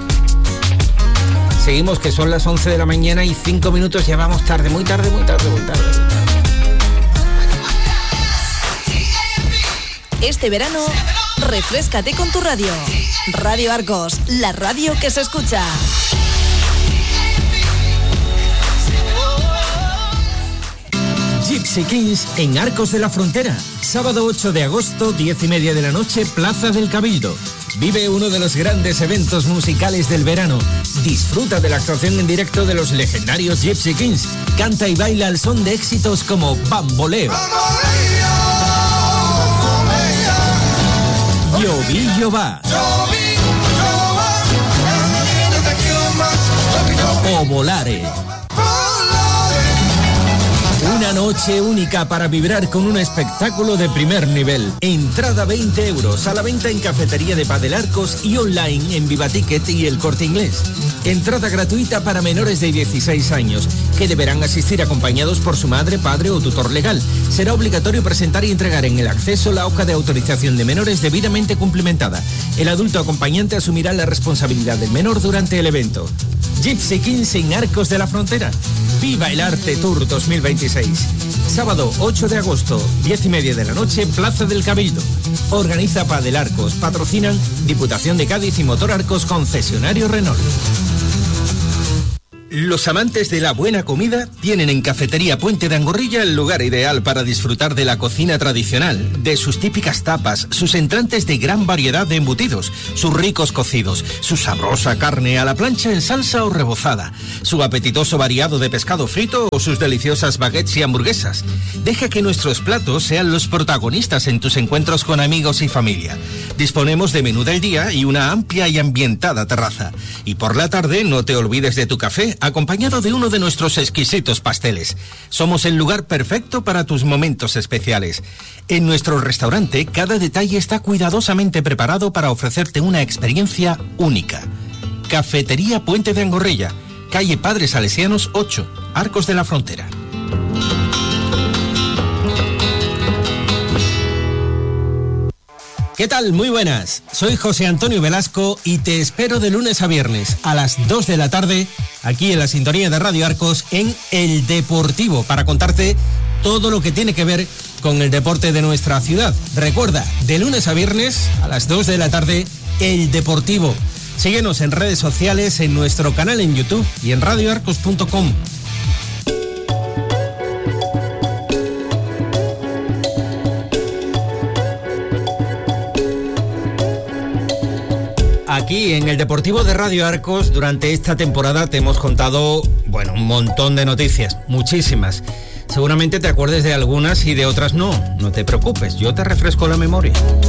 Seguimos, que son las once de la mañana y cinco minutos, ya vamos tarde, muy tarde, muy tarde, muy tarde. Muy tarde. Este verano, refréscate con tu radio. Radio Arcos, la radio que se escucha. Gypsy Kings en Arcos de la Frontera. Sábado ocho de agosto, diez y media de la noche, Plaza del Cabildo. Vive uno de los grandes eventos musicales del verano. Disfruta de la actuación en directo de los legendarios Gypsy Kings. Canta y baila al son de éxitos como Bamboleo, Llovillo va, o Volare. Una noche única para vibrar con un espectáculo de primer nivel. Entrada veinte euros, a la venta en Cafetería de Padel Arcos y online en Viva Ticket y El Corte Inglés. Entrada gratuita para menores de dieciséis años, que deberán asistir acompañados por su madre, padre o tutor legal. Será obligatorio presentar y entregar en el acceso la hoja de autorización de menores debidamente cumplimentada. El adulto acompañante asumirá la responsabilidad del menor durante el evento. Gypsy Kings en Arcos de la Frontera. Viva el Arte Tour dos mil veintiséis. Sábado ocho de agosto, diez y media de la noche, Plaza del Cabildo. Organiza Padel Arcos. Patrocinan Diputación de Cádiz y Motor Arcos, concesionario Renault. Los amantes de la buena comida tienen en Cafetería Puente de Angorrilla el lugar ideal para disfrutar de la cocina tradicional, de sus típicas tapas, sus entrantes de gran variedad de embutidos, sus ricos cocidos, su sabrosa carne a la plancha en salsa o rebozada, su apetitoso variado de pescado frito o sus deliciosas baguettes y hamburguesas. Deja que nuestros platos sean los protagonistas en tus encuentros con amigos y familia. Disponemos de menú del día y una amplia y ambientada terraza. Y por la tarde no te olvides de tu café, acompañado de uno de nuestros exquisitos pasteles. Somos el lugar perfecto para tus momentos especiales. En nuestro restaurante, cada detalle está cuidadosamente preparado para ofrecerte una experiencia única. Cafetería Puente de Angorrella, calle Padres Salesianos ocho, Arcos de la Frontera. ¿Qué tal? Muy buenas. Soy José Antonio Velasco y te espero de lunes a viernes a las dos de la tarde aquí en la sintonía de Radio Arcos en El Deportivo para contarte todo lo que tiene que ver con el deporte de nuestra ciudad. Recuerda, de lunes a viernes a las dos de la tarde, El Deportivo. Síguenos en redes sociales, en nuestro canal en YouTube y en radio arcos punto com. Aquí en el Deportivo de Radio Arcos, durante esta temporada te hemos contado, bueno, un montón de noticias, muchísimas. Seguramente te acuerdes de algunas y de otras no. No te preocupes, yo te refresco la memoria.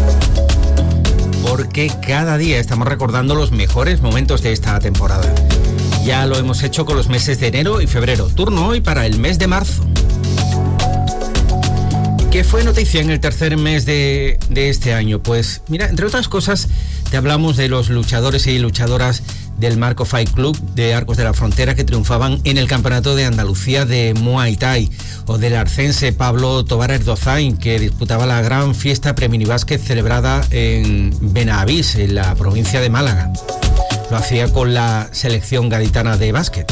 Porque cada día estamos recordando los mejores momentos de esta temporada. Ya lo hemos hecho con los meses de enero y febrero. Turno hoy para el mes de marzo. ¿Qué fue noticia en el tercer mes de, de este año? Pues mira, entre otras cosas, te hablamos de los luchadores y luchadoras del Marco Fight Club de Arcos de la Frontera que triunfaban en el Campeonato de Andalucía de Muay Thai, o del arcense Pablo Tobar Erdozain, que disputaba la gran fiesta preminibásquet celebrada en Benavís, en la provincia de Málaga. Lo hacía con la selección gaditana de básquet.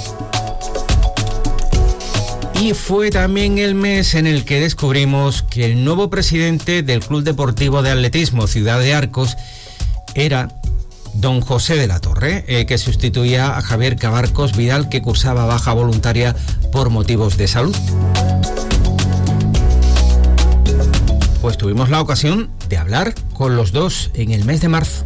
Y fue también el mes en el que descubrimos que el nuevo presidente del Club Deportivo de Atletismo Ciudad de Arcos era don José de la Torre, eh, que sustituía a Javier Cabarcos Vidal, que cursaba baja voluntaria por motivos de salud. Pues tuvimos la ocasión de hablar con los dos en el mes de marzo.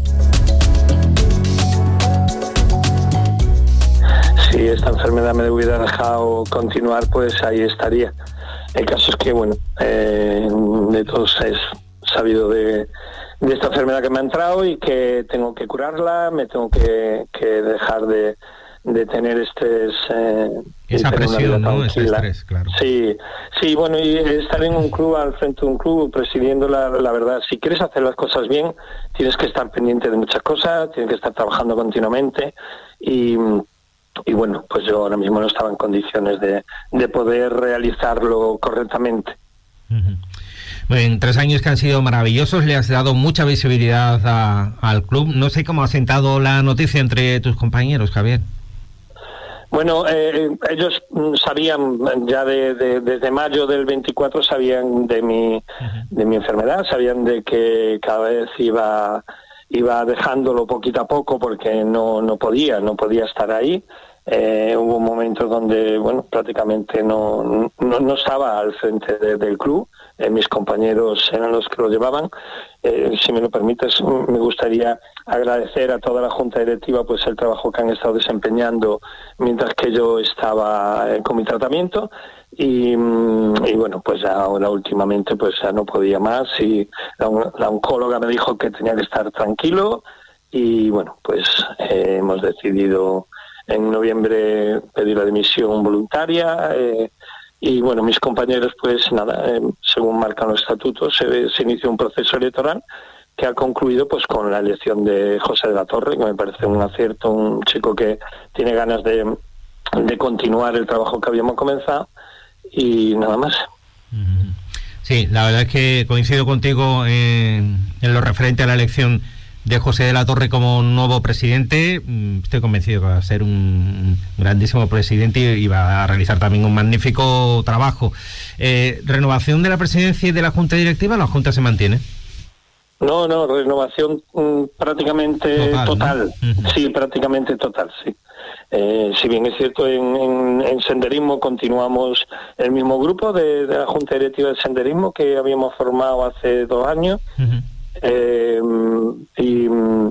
Si esta enfermedad me hubiera dejado continuar, pues ahí estaría. El caso es que, bueno, eh, de todos es sabido de, de esta enfermedad que me ha entrado y que tengo que curarla, me tengo que, que dejar de, de tener estrés. Eh, Esa presión, ¿no? Ese estrés, claro. Sí, sí, bueno, y estar en un club, al frente de un club, presidiendo la, la verdad, si quieres hacer las cosas bien, tienes que estar pendiente de muchas cosas, tienes que estar trabajando continuamente y... Y bueno, pues yo ahora mismo no estaba en condiciones de, de poder realizarlo correctamente. Uh-huh. Bueno, tres años que han sido maravillosos, le has dado mucha visibilidad a, al club. No sé cómo ha sentado la noticia entre tus compañeros, Javier. Bueno, eh, ellos sabían ya de, de, desde mayo del veinticuatro, sabían de mi, uh-huh. de mi enfermedad, sabían de que cada vez iba... iba dejándolo poquito a poco porque no no podía, no podía estar ahí. Eh, hubo momentos donde, bueno, prácticamente no no, no estaba al frente de, del club. Eh, mis compañeros eran los que lo llevaban. Eh, si me lo permites, me gustaría agradecer a toda la Junta Directiva pues el trabajo que han estado desempeñando mientras que yo estaba eh, con mi tratamiento. Y, y bueno, pues ahora últimamente pues ya no podía más y la, la oncóloga me dijo que tenía que estar tranquilo y bueno, pues eh, hemos decidido en noviembre pedir la dimisión voluntaria eh, y bueno, mis compañeros pues nada, eh, según marcan los estatutos se, se inició un proceso electoral que ha concluido pues con la elección de José de la Torre, que me parece un acierto, un chico que tiene ganas de, de continuar el trabajo que habíamos comenzado. Y nada más. Sí, la verdad es que coincido contigo en, en lo referente a la elección de José de la Torre como nuevo presidente. Estoy convencido que va a ser un grandísimo presidente y va a realizar también un magnífico trabajo. Eh, ¿Renovación de la presidencia y de la Junta Directiva? ¿La Junta se mantiene? No, no, renovación mmm, prácticamente total. total. ¿No? Uh-huh. Sí, prácticamente total, sí. Eh, si bien es cierto, en, en, en senderismo continuamos el mismo grupo de, de la Junta Directiva de Senderismo que habíamos formado hace dos años. Uh-huh. Eh, y,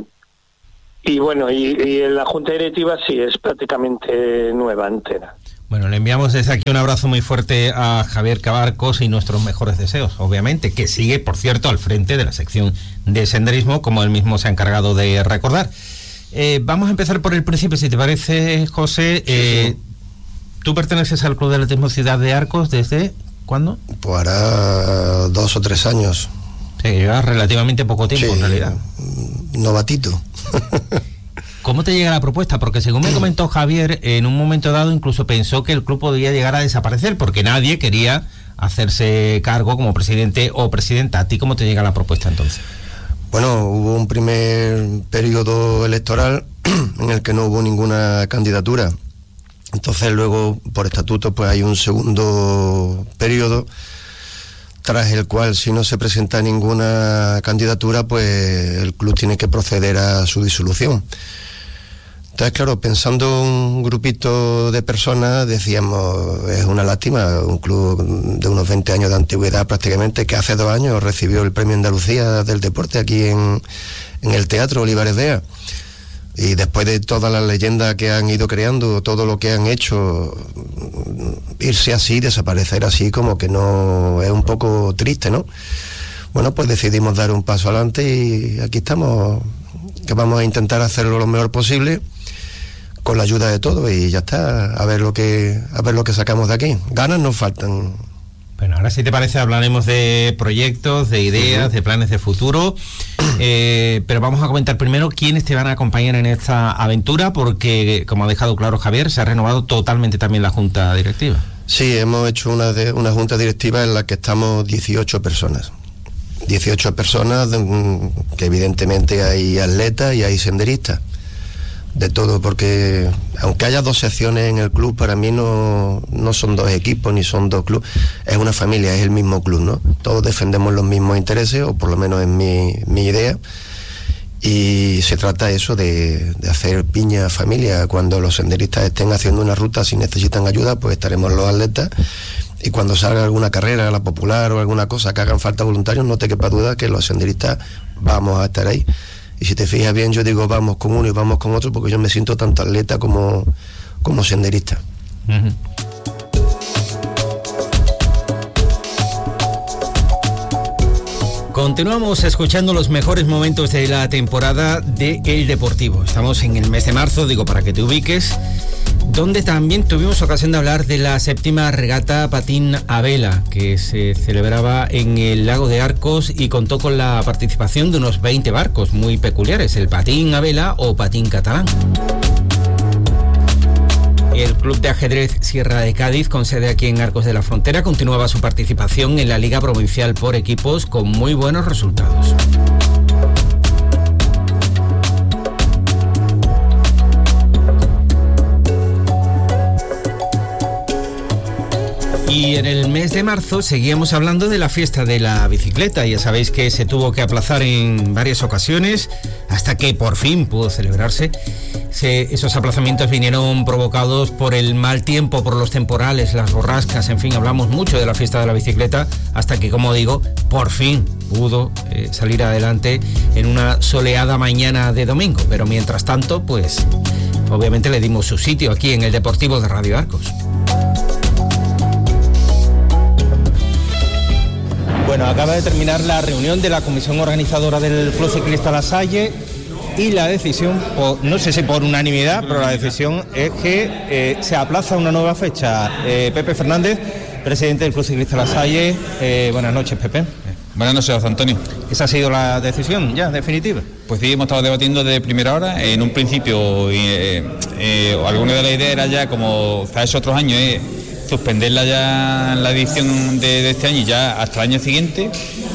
y bueno, y, y en la Junta Directiva sí es prácticamente nueva, entera. Bueno, le enviamos desde aquí un abrazo muy fuerte a Javier Cabarcos y nuestros mejores deseos, obviamente, que sigue, por cierto, al frente de la sección de senderismo, como él mismo se ha encargado de recordar. Eh, vamos a empezar por el principio, si te parece, José. Eh, sí, sí. ¿Tú perteneces al Club de Atletismo Ciudad de Arcos desde cuándo? Pues hará dos o tres años. Sí, lleva relativamente poco tiempo, sí, en realidad. Novatito. ¿Cómo te llega la propuesta? Porque según me comentó Javier, en un momento dado incluso pensó que el club podía llegar a desaparecer porque nadie quería hacerse cargo como presidente o presidenta. ¿A ti cómo te llega la propuesta entonces? Bueno, hubo un primer periodo electoral en el que no hubo ninguna candidatura. Entonces luego, por estatuto, pues hay un segundo periodo tras el cual, si no se presenta ninguna candidatura, pues el club tiene que proceder a su disolución. Entonces, claro, pensando un grupito de personas, decíamos, es una lástima, un club de unos veinte años de antigüedad prácticamente, que hace dos años recibió el Premio Andalucía del Deporte aquí en, en el Teatro Olivares Vea. Y después de todas las leyendas que han ido creando, todo lo que han hecho, irse así, desaparecer así, como que no, es un poco triste, ¿no? Bueno, pues decidimos dar un paso adelante y aquí estamos, que vamos a intentar hacerlo lo mejor posible, con la ayuda de todos, y ya está, a ver lo que, a ver lo que sacamos de aquí. Ganas nos faltan. Bueno, ahora si te parece hablaremos de proyectos, de ideas, uh-huh. de planes de futuro, eh, pero vamos a comentar primero quiénes te van a acompañar en esta aventura, porque como ha dejado claro Javier, se ha renovado totalmente también la Junta Directiva. Sí, hemos hecho una, de, una Junta Directiva en la que estamos dieciocho personas. dieciocho personas que evidentemente hay atletas y hay senderistas. De todo, porque aunque haya dos secciones en el club, para mí no, no son dos equipos ni son dos clubes, es una familia, es el mismo club, ¿no? Todos defendemos los mismos intereses, o por lo menos es mi, mi idea, y se trata eso de, de hacer piña familia. Cuando los senderistas estén haciendo una ruta, si necesitan ayuda, pues estaremos los atletas, y cuando salga alguna carrera, la popular o alguna cosa que hagan falta voluntarios, no te quepa duda que los senderistas vamos a estar ahí. Y si te fijas bien, yo digo vamos con uno y vamos con otro, porque yo me siento tanto atleta como, como senderista. Uh-huh. Continuamos escuchando los mejores momentos de la temporada de El Deportivo. Estamos en el mes de marzo, digo, para que te ubiques, donde también tuvimos ocasión de hablar de la séptima regata patín a vela, que se celebraba en el lago de Arcos y contó con la participación de unos veinte barcos muy peculiares, el patín a vela o patín catalán. El Club de Ajedrez Sierra de Cádiz, con sede aquí en Arcos de la Frontera, continuaba su participación en la Liga Provincial por equipos con muy buenos resultados. Y en el mes de marzo seguíamos hablando de la fiesta de la bicicleta. Ya sabéis que se tuvo que aplazar en varias ocasiones hasta que por fin pudo celebrarse. Se, esos aplazamientos vinieron provocados por el mal tiempo, por los temporales, las borrascas, en fin, hablamos mucho de la fiesta de la bicicleta hasta que, como digo, por fin pudo eh, salir adelante en una soleada mañana de domingo. Pero mientras tanto, pues obviamente le dimos su sitio aquí en el Deportivo de Radio Arcos. Bueno, acaba de terminar la reunión de la comisión organizadora del Club Ciclista La Salle y la decisión, por, no sé si por unanimidad, pero la decisión es que eh, se aplaza una nueva fecha. Eh, Pepe Fernández, presidente del Club Ciclista La Salle, eh, buenas noches, Pepe. Buenas noches, José Antonio. ¿Esa ha sido la decisión ya definitiva? Pues sí, hemos estado debatiendo desde primera hora. En un principio, eh, eh, alguna de las ideas era ya, como hace otros años, eh, suspenderla ya la edición de, de este año y ya hasta el año siguiente,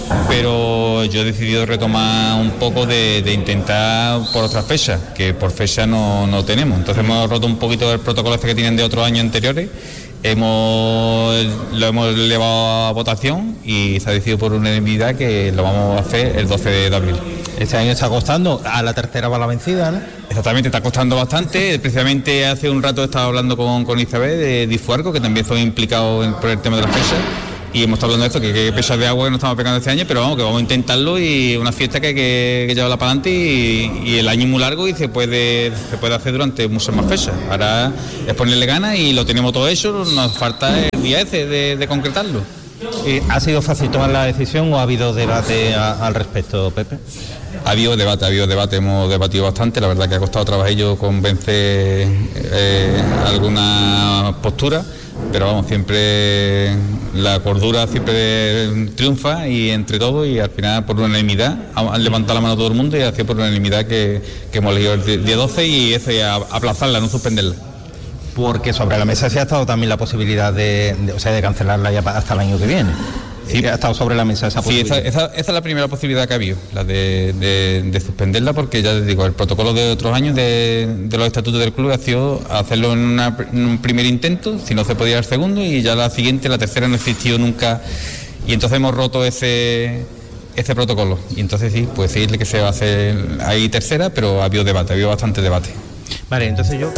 pero yo he decidido retomar un poco de, de intentar por otras fechas, que por fecha no, no tenemos. Entonces hemos roto un poquito el protocolo este que tienen de otros años anteriores, hemos lo hemos elevado a votación y se ha decidido por unanimidad que lo vamos a hacer el doce de abril. Este año está costando, a la tercera va la vencida, ¿no? Exactamente, está costando bastante. Precisamente hace un rato he estado hablando con, con Isabel de Difuarco, que también son implicados en, por el tema de las fechas, y hemos estado hablando de esto, que, que pesas de agua que nos estamos pegando este año, pero vamos, que vamos a intentarlo, y una fiesta que hay que, que llevarla para adelante, y, y el año es muy largo y se puede, se puede hacer durante muchas más fechas. Ahora es ponerle ganas y lo tenemos todo hecho, nos falta el día ese de, de concretarlo. ¿Ha sido fácil tomar la decisión o ha habido debate a, al respecto, Pepe? Ha habido debate, ha habido debate, hemos debatido bastante, la verdad que ha costado trabajillo convencer eh, alguna postura, pero vamos, siempre la cordura siempre triunfa, y entre todos, y al final por unanimidad han levantado la mano todo el mundo y ha sido por unanimidad que, que hemos elegido el día doce, y eso, y aplazarla, no suspenderla. Porque sobre la mesa se ha estado también la posibilidad de, de, o sea, de cancelarla ya hasta el año que viene. Sí, ha estado sobre la mesa esa posibilidad. Sí, esa, esa, esa es la primera posibilidad que ha habido, la de, de, de suspenderla, porque ya les digo, el protocolo de otros años de, de los estatutos del club ha sido hacerlo en, una, en un primer intento, si no se podía el segundo, y ya la siguiente, la tercera no existió nunca, y entonces hemos roto ese ese protocolo, y entonces sí, pues decirle que se va a hacer ahí tercera, pero ha habido debate, ha habido bastante debate. Vale, entonces yo...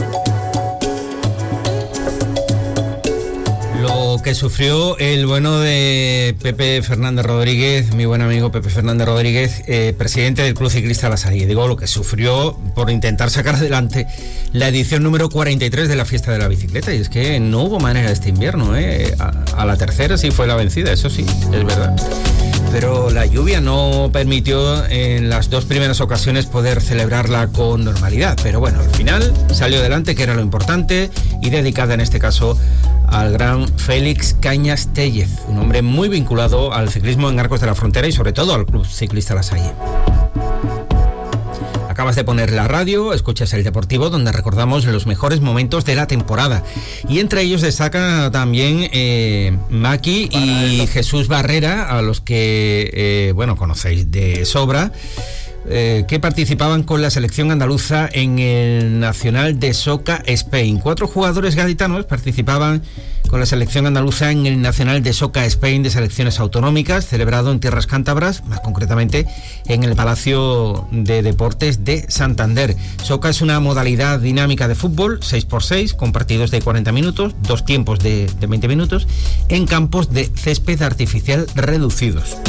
Lo que sufrió el bueno de Pepe Fernández Rodríguez, mi buen amigo Pepe Fernández Rodríguez, eh, presidente del Club Ciclista La Salle. Digo, lo que sufrió por intentar sacar adelante la edición número cuarenta y tres de la Fiesta de la Bicicleta. Y es que no hubo manera este invierno, ¿eh? A, a la tercera sí fue la vencida, eso sí, es verdad. Pero la lluvia no permitió en las dos primeras ocasiones poder celebrarla con normalidad. Pero bueno, al final salió adelante, que era lo importante, y dedicada en este caso al gran Félix Cañas Tellez, un hombre muy vinculado al ciclismo en Arcos de la Frontera y sobre todo al Club Ciclista La Salle. Acabas de poner la radio, escuchas El Deportivo, donde recordamos los mejores momentos de la temporada. Y entre ellos destaca también eh, Maki y Jesús Barrera, a los que, eh, bueno, conocéis de sobra, eh, que participaban con la selección andaluza en el Nacional de Soca Spain. Cuatro jugadores gaditanos participaban con la selección andaluza en el Nacional de Soca Spain de selecciones autonómicas, celebrado en tierras cántabras, más concretamente en el Palacio de Deportes de Santander. Soca es una modalidad dinámica de fútbol, seis por seis, con partidos de cuarenta minutos, dos tiempos de, de veinte minutos, en campos de césped artificial reducidos.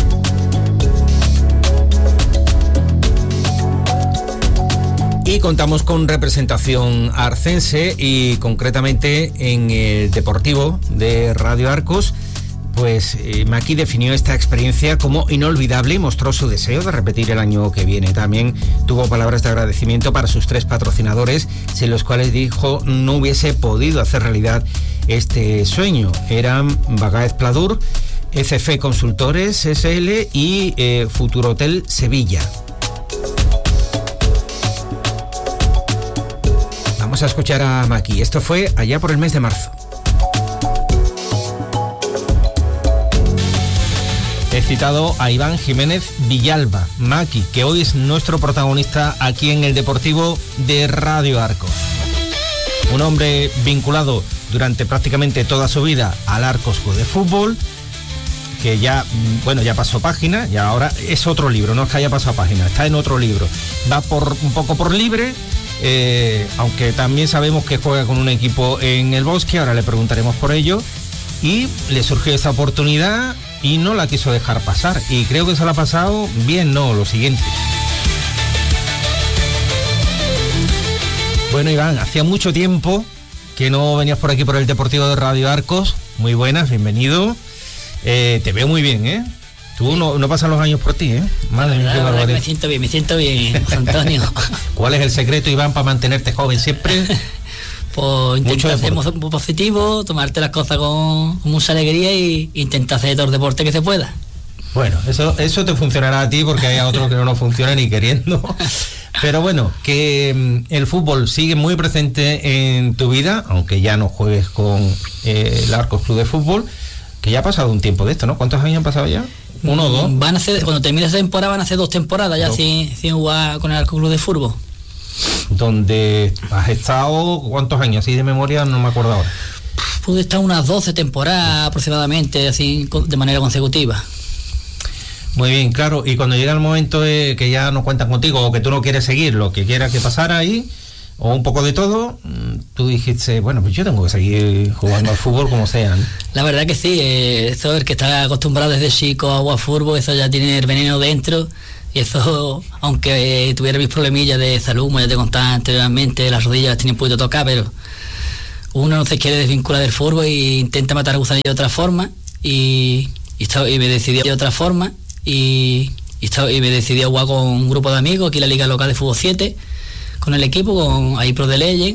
Y contamos con representación arcense, y concretamente en el Deportivo de Radio Arcos, pues eh, Maki definió esta experiencia como inolvidable y mostró su deseo de repetir el año que viene. También tuvo palabras de agradecimiento para sus tres patrocinadores, sin los cuales dijo no hubiese podido hacer realidad este sueño. Eran Bagaez Pladur, E C F Consultores S L y eh, Futurotel Sevilla. Vamos a escuchar a Maki. Esto fue allá por el mes de marzo. He citado a Iván Jiménez Villalba, Maki, que hoy es nuestro protagonista aquí en el Deportivo de Radio Arcos. Un hombre vinculado durante prácticamente toda su vida al Arcos Club de Fútbol, que ya, bueno, ya pasó página, y ahora es otro libro, no es que haya pasado página, está en otro libro. Va por un poco por libre. Eh, aunque también sabemos que juega con un equipo en el Bosque, ahora le preguntaremos por ello, y le surgió esta oportunidad y no la quiso dejar pasar, y creo que se la ha pasado bien. No, lo siguiente. Bueno, Iván, hacía mucho tiempo que no venías por aquí por el Deportivo de Radio Arcos. Muy buenas, bienvenido. Eh, te veo muy bien, ¿eh? Tú no, no pasan los años por ti, ¿eh? Madre mía, qué barbaridad. Me siento bien, me siento bien, Antonio. ¿Cuál es el secreto, Iván, para mantenerte joven siempre? Pues intentar ser muy positivo, tomarte las cosas con, con mucha alegría y intentar hacer todo el deporte que se pueda. Bueno, eso, eso te funcionará a ti, porque hay a otros que no nos funciona ni queriendo. Pero bueno, que el fútbol sigue muy presente en tu vida, aunque ya no juegues con eh, el Arcos Club de Fútbol, que ya ha pasado un tiempo de esto, ¿no? ¿Cuántos años han pasado ya? ¿Uno o dos? Van a hacer, cuando termine esa temporada van a hacer dos temporadas ya sin, sin jugar con el Arco Club de Fútbol. Donde has estado, ¿cuántos años? Así de memoria no me acuerdo ahora. Pude estar unas doce temporadas aproximadamente, así de manera consecutiva. Muy bien, claro. Y cuando llega el momento de que ya no cuentan contigo o que tú no quieres seguir lo que quiera que pasara ahí, o un poco de todo, tú dijiste, bueno, pues yo tengo que seguir jugando al fútbol como sea, ¿no? La verdad que sí, eh, eso el que está acostumbrado desde chico a jugar fútbol, eso ya tiene el veneno dentro, y eso, aunque eh, tuviera mis problemillas de salud, como ya te contaba anteriormente, las rodillas las tienen un poquito tocadas, pero uno no se quiere desvincular del fútbol e intenta matar a gusanillo de otra forma, y, y, estaba, y me decidí de otra forma, y, y, estaba, y me decidí a jugar con un grupo de amigos aquí en la Liga Local de Fútbol siete, con el equipo, con ahí Pro de Legend,